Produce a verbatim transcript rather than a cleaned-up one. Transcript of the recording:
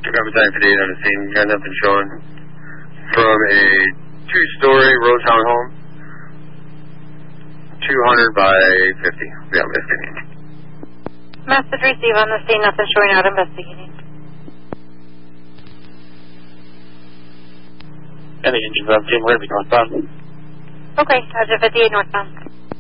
Copy time for date on the scene. Got nothing showing from a two-story row townhome. two hundred by fifty. Yeah, investigating. Message received on the scene. Nothing showing out. Investigating. Any engines on scene. We're going to be northbound. Okay. Roger. fifty-eight northbound.